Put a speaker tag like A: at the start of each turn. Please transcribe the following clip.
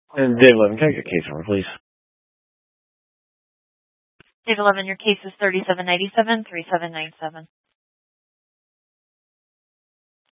A: And Dave 11, can I get case number, please?
B: Dave 11, your case is 3797-3797.